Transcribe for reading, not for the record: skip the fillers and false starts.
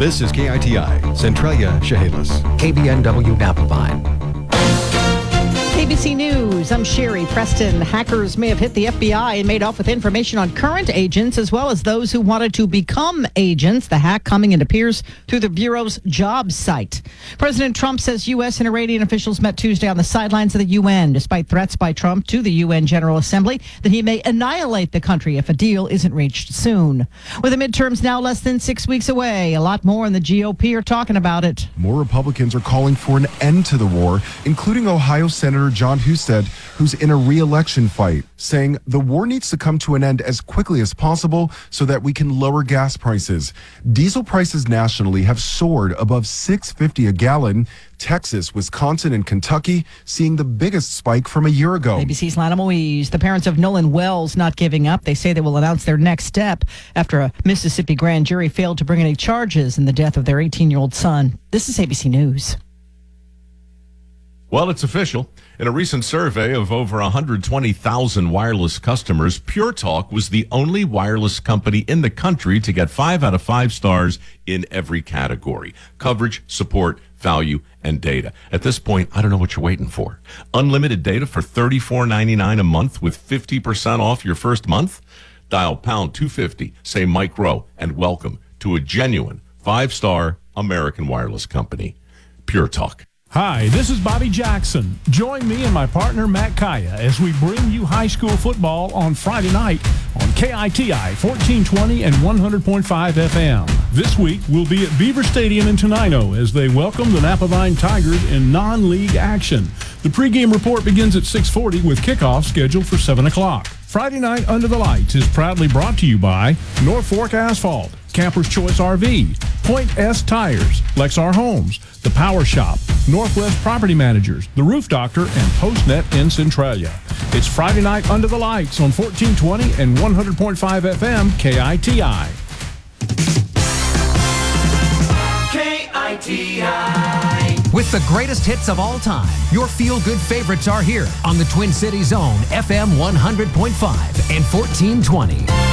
This is KITI, Centralia, Chehalis. KBNW Napa Vine. ABC News, I'm Sherry Preston. Hackers may have hit the FBI and made off with information on current agents as well as those who wanted to become agents. The hack coming, it appears, through the Bureau's jobs site. President Trump says U.S. and Iranian officials met Tuesday on the sidelines of the UN, despite threats by Trump to the UN General Assembly that he may annihilate the country if a deal isn't reached soon. With the midterms now less than 6 weeks away, a lot more in the GOP are talking about it. More Republicans are calling for an end to the war, including Ohio Senator John Husted, who's in a re-election fight, saying the war needs to come to an end as quickly as possible so that we can lower gas prices. Diesel prices nationally have soared above $6.50 a gallon. Texas, Wisconsin, and Kentucky seeing the biggest spike from a year ago. ABC's Lana Moise. The parents of Nolan Wells not giving up. They say they will announce their next step after a Mississippi grand jury failed to bring any charges in the death of their 18-year-old son. This is ABC News. Well, it's official. In a recent survey of over 120,000 wireless customers, Pure Talk was the only wireless company in the country to get 5 out of 5 stars in every category: coverage, support, value, and data. At this point, I don't know what you're waiting for. Unlimited data for $34.99 a month with 50% off your first month? Dial pound 250, say Mike Rowe, and welcome to a genuine 5-star American wireless company. Pure Talk. Hi, this is Bobby Jackson. Join me and my partner Matt Kaya as we bring you high school football on Friday night on KITI 1420 and 100.5 FM. This week, we'll be at Beaver Stadium in Tenino as they welcome the Napa Vine Tigers in non-league action. The pregame report begins at 6:40 with kickoff scheduled for 7 o'clock. Friday Night Under the Lights is proudly brought to you by North Fork Asphalt, Camper's Choice RV, Point S Tires, Lexar Homes, The Power Shop, Northwest Property Managers, The Roof Doctor, and PostNet in Centralia. It's Friday Night Under the Lights on 1420 and 100.5 FM KITI. KITI. With the greatest hits of all time, your feel-good favorites are here on the Twin Cities Zone, FM 100.5 and 1420.